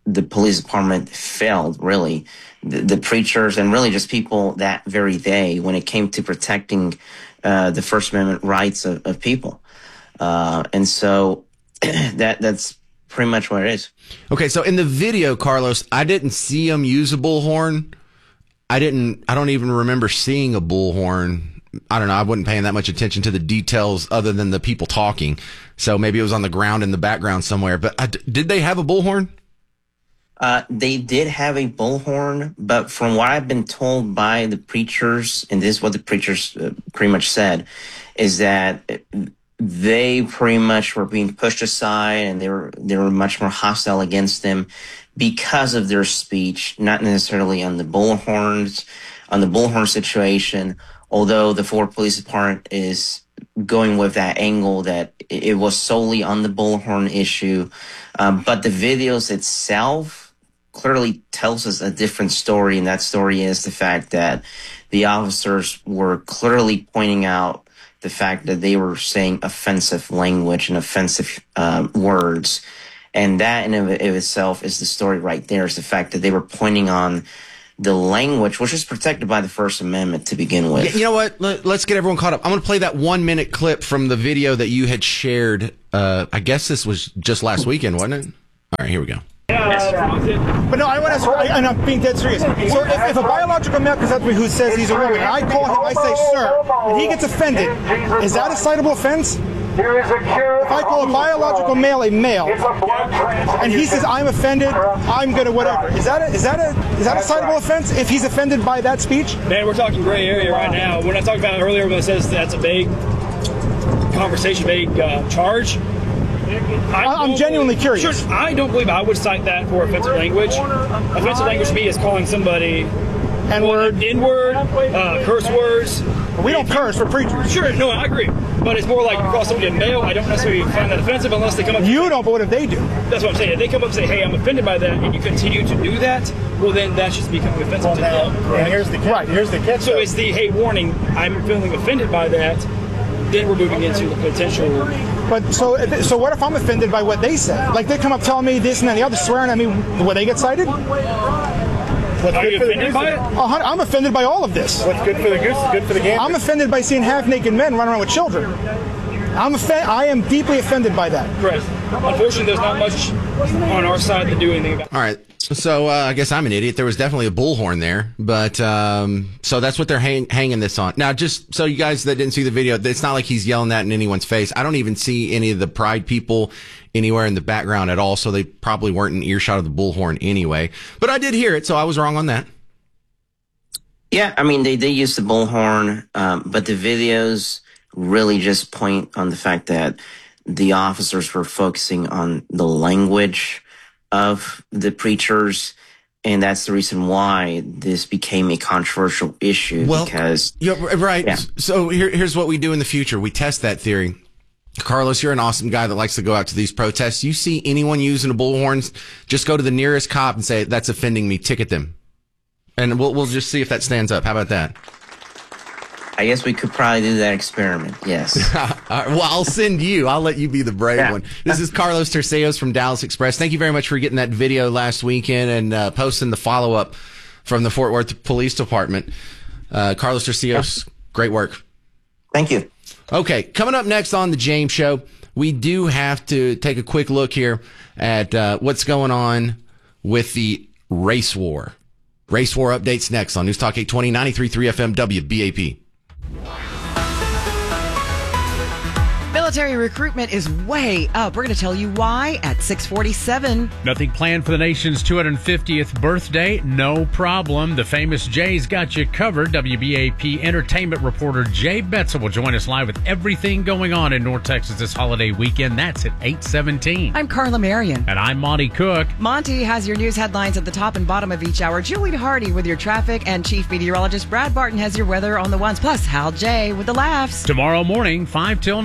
the police department failed, really. The preachers and really just people that very day when it came to protecting the First Amendment rights of people. And so that's pretty much what it is. Okay, so in the video, Carlos, I didn't see him use a bullhorn. I don't even remember seeing a bullhorn. I don't know. I wasn't paying that much attention to the details other than the people talking. So maybe it was on the ground in the background somewhere. But did they have a bullhorn? They did have a bullhorn, but from what I've been told by the preachers, and this is what the preachers pretty much said, is that they pretty much were being pushed aside, and they were much more hostile against them because of their speech, not necessarily on the bullhorn situation. Although the Fort Police Department is going with that angle that it was solely on the bullhorn issue, but the videos itself clearly tells us a different story, and that story is the fact that the officers were clearly pointing out the fact that they were saying offensive language and offensive words, and that in of itself is the story right there, is the fact that they were pointing on the language, which is protected by the First Amendment to begin with. You know what? Let's get everyone caught up. I'm going to play that 1 minute clip from the video that you had shared. I guess this was just last weekend, wasn't it? All right, here we go. But no, I want to ask, and I'm being dead serious. So if a biological male comes up to me who says he's a woman, and I call him, I say, sir, and he gets offended, is that a citable offense? If I call a biological male a male, and he says I'm offended, I'm gonna whatever. Is that a citable offense if he's offended by that speech? Man, we're talking gray area right now. We're not talking about earlier when it says that's a vague conversation, vague charge. I'm genuinely curious. Sure, I don't believe I would cite that for offensive language. Offensive language to me is calling somebody N-word, curse words. We don't curse for preachers. Sure, no, I agree. But it's more like you call somebody a male. I don't necessarily find that offensive unless they come up. You don't, but what if they do? That's what I'm saying. If they come up and say, hey, I'm offended by that, and you continue to do that, well, then that's just becoming offensive to them. And here's the catch. Here's the catch. So it's the, hey, warning, I'm feeling offended by that. Then we're moving into the potential. But so what if I'm offended by what they say? Like they come up telling me this and then the other, swearing at me, will they get cited? Are you offended by it? I'm offended by all of this. What's good for the goose is good for the gander. I'm offended by seeing half-naked men run around with children. I am deeply offended by that. Correct. Unfortunately, there's not much on our side to do anything about it. All right. So I guess I'm an idiot. There was definitely a bullhorn there, but so that's what they're hanging this on. Now, just so you guys that didn't see the video, it's not like he's yelling that in anyone's face. I don't even see any of the Pride people anywhere in the background at all, so they probably weren't in earshot of the bullhorn anyway. But I did hear it, so I was wrong on that. Yeah, I mean, they did use the bullhorn, but the videos really just point on the fact that the officers were focusing on the language of the preachers, and that's the reason why this became a controversial issue. Well, because right. Yeah. So here's what we do in the future. We test that theory. Carlos, you're an awesome guy that likes to go out to these protests. You see anyone using a bullhorn, just go to the nearest cop and say, that's offending me, ticket them. And we'll just see if that stands up. How about that? I guess we could probably do that experiment. Yes. Well, I'll let you be the brave one. This is Carlos Terceos from Dallas Express. Thank you very much for getting that video last weekend and posting the follow-up from the Fort Worth Police Department. Carlos Terceos, great work. Thank you. Okay, coming up next on the James Show, we do have to take a quick look here at what's going on with the race war. Race war updates next on News Talk 820, 93.3 FM, WBAP. Military recruitment is way up. We're going to tell you why at 6:47. Nothing planned for the nation's 250th birthday? No problem. The famous Jay's got you covered. WBAP entertainment reporter Jay Betzel will join us live with everything going on in North Texas this holiday weekend. That's at 8:17. I'm Carla Marion. And I'm Monty Cook. Monty has your news headlines at the top and bottom of each hour. Julie Hardy with your traffic, and Chief Meteorologist Brad Barton has your weather on the ones. Plus, Hal J with the laughs. Tomorrow morning, 5 till 9 on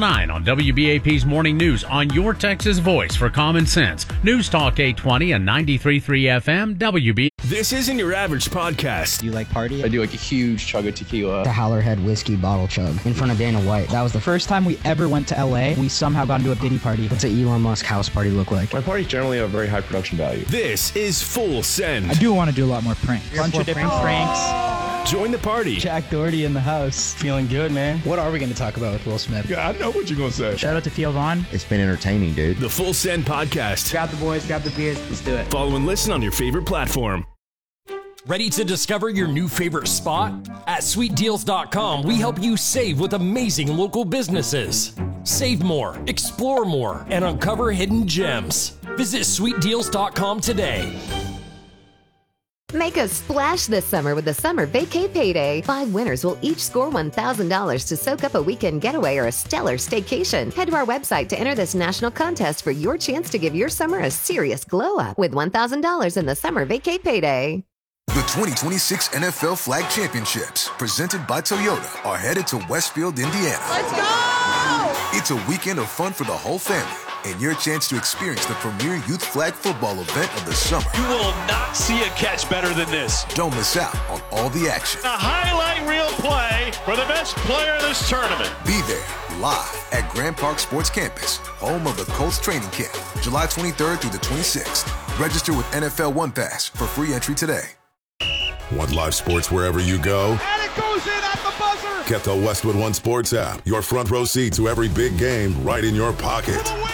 WBAP's Morning News on your Texas voice for common sense. News Talk 820 and 93.3 FM WB. This isn't your average podcast. Do you like party? I do like a huge chug of tequila. The Howlerhead whiskey bottle chug in front of Dana White. That was the first time we ever went to LA. We somehow got into a Diddy party. What's an Elon Musk house party look like? My parties generally have very high production value. This is Full Send. I do want to do a lot more pranks. Bunch of different pranks. Join the party. Jack Doherty in the house. Feeling good, man. What are we going to talk about with Will Smith? Yeah, I know what you're going to say. Shout out to Theo Vaughn. It's been entertaining, dude. The Full Send podcast. Grab the boys, grab the beers. Let's do it. Follow and listen on your favorite platform. Ready to discover your new favorite spot? At sweetdeals.com, we help you save with amazing local businesses. Save more, explore more, and uncover hidden gems. Visit sweetdeals.com today. Make a splash this summer with the Summer Vacay Payday. 5 winners will each score $1,000 to soak up a weekend getaway or a stellar staycation. Head to our website to enter this national contest for your chance to give your summer a serious glow-up with $1,000 in the Summer Vacay Payday. The 2026 NFL Flag Championships, presented by Toyota, are headed to Westfield, Indiana. Let's go! It's a weekend of fun for the whole family and your chance to experience the premier youth flag football event of the summer. You will not see a catch better than this. Don't miss out on all the action. A highlight reel play for the best player in this tournament. Be there live at Grand Park Sports Campus, home of the Colts training camp, July 23rd through the 26th. Register with NFL One Pass for free entry today. Want live sports wherever you go? And it goes in at the buzzer! Get the Westwood One Sports app. Your front row seat to every big game right in your pocket. For the win!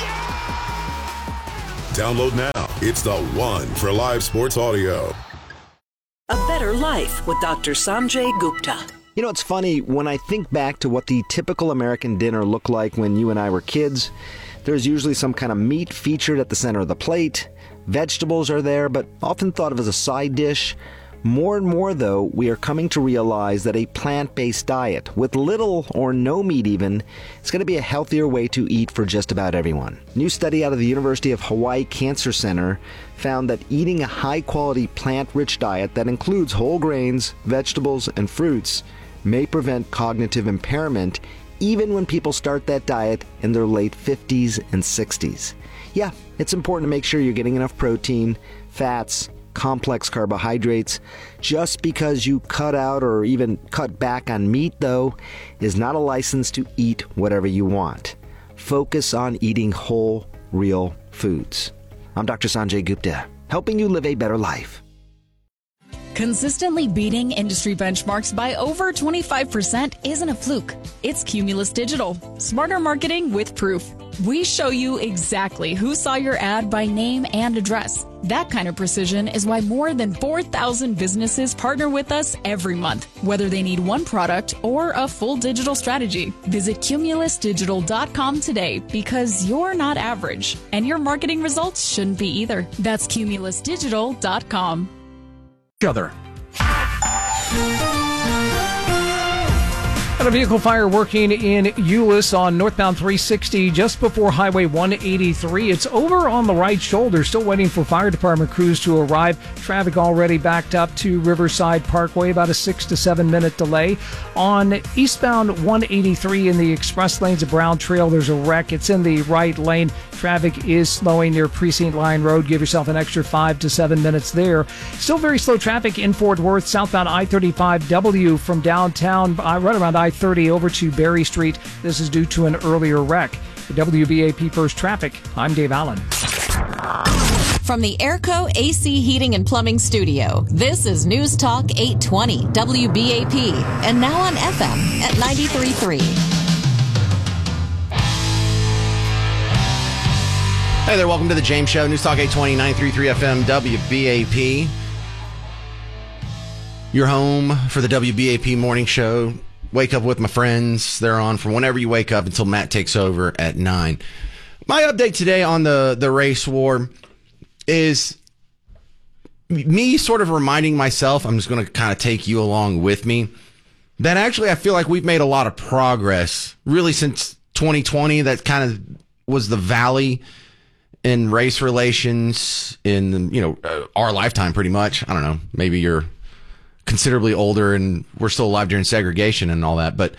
Yeah! Download now. It's the one for live sports audio. A better life with Dr. Sanjay Gupta. You know, it's funny, when I think back to what the typical American dinner looked like when you and I were kids, there's usually some kind of meat featured at the center of the plate. Vegetables are there, but often thought of as a side dish. More and more, though, we are coming to realize that a plant-based diet, with little or no meat even, is going to be a healthier way to eat for just about everyone. A new study out of the University of Hawaii Cancer Center found that eating a high-quality plant-rich diet that includes whole grains, vegetables, and fruits may prevent cognitive impairment even when people start that diet in their late 50s and 60s. Yeah, it's important to make sure you're getting enough protein, fats, complex carbohydrates. Just because you cut out or even cut back on meat, though, is not a license to eat whatever you want. Focus on eating whole, real foods. I'm Dr. Sanjay Gupta, helping you live a better life. Consistently beating industry benchmarks by over 25% isn't a fluke. It's Cumulus Digital. Smarter marketing with proof. We show you exactly who saw your ad by name and address. That kind of precision is why more than 4,000 businesses partner with us every month, whether they need one product or a full digital strategy. Visit cumulusdigital.com today because you're not average, and your marketing results shouldn't be either. That's cumulusdigital.com. Other. Got a vehicle fire working in Euless on northbound 360 just before Highway 183. It's over on the right shoulder. Still waiting for fire department crews to arrive. Traffic already backed up to Riverside Parkway, about a 6 to 7 minute delay. On eastbound 183 in the express lanes of Brown Trail, there's a wreck. It's in the right lane. Traffic is slowing near Precinct Line Road. Give yourself an extra 5 to 7 minutes there. Still very slow traffic in Fort Worth, southbound I-35W from downtown, right around I-30 over to Berry Street. This is due to an earlier wreck. For WBAP First Traffic, I'm Dave Allen. From the Airco AC Heating and Plumbing Studio, this is News Talk 820 WBAP, and now on FM at 93.3. Hey there, welcome to the James Show, News Talk 820, 933 FM, WBAP. You're home for the WBAP morning show. Wake up with my friends. They're on from whenever you wake up until Matt takes over at 9. My update today on the race war is me sort of reminding myself, I'm just going to kind of take you along with me, that actually I feel like we've made a lot of progress really since 2020. That kind of was the valley in race relations in, our lifetime pretty much. I don't know, maybe you're considerably older and we're still alive during segregation and all that, but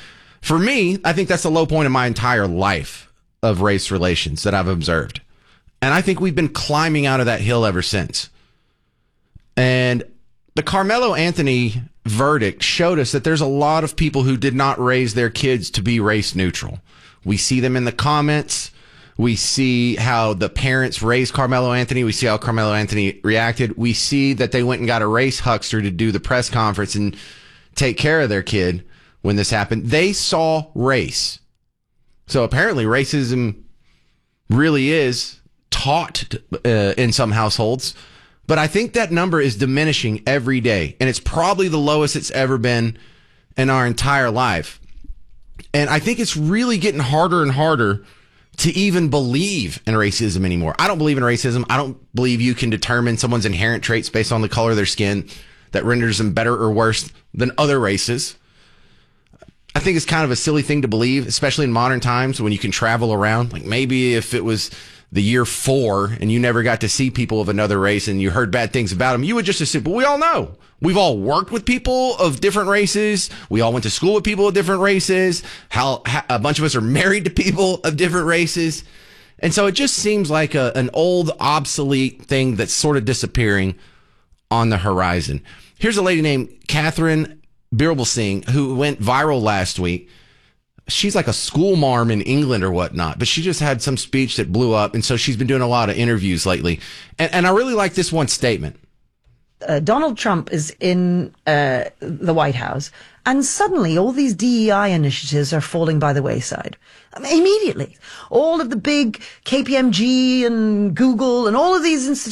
For me, I think that's the low point of my entire life of race relations that I've observed. And I think we've been climbing out of that hill ever since. And the Carmelo Anthony verdict showed us that there's a lot of people who did not raise their kids to be race neutral. We see them in the comments. We see how the parents raised Carmelo Anthony. We see how Carmelo Anthony reacted. We see that they went and got a race huckster to do the press conference and take care of their kid when this happened. They saw race. So apparently racism really is taught in some households. But I think that number is diminishing every day. And it's probably the lowest it's ever been in our entire life. And I think it's really getting harder and harder to even believe in racism anymore. I don't believe in racism. I don't believe you can determine someone's inherent traits based on the color of their skin that renders them better or worse than other races. I think it's kind of a silly thing to believe, especially in modern times when you can travel around. Like maybe if it was the year 4 and you never got to see people of another race and you heard bad things about them, you would just assume, but we all know. We've all worked with people of different races. We all went to school with people of different races. A bunch of us are married to people of different races. And so it just seems like an old, obsolete thing that's sort of disappearing on the horizon. Here's a lady named Catherine Birbal Singh who went viral last week. She's like a school marm in England or whatnot, but she just had some speech that blew up. And so she's been doing a lot of interviews lately. And I really like this one statement. Donald Trump is in the White House, and suddenly all these DEI initiatives are falling by the wayside. I mean, immediately. All of the big KPMG and Google and all of these institutions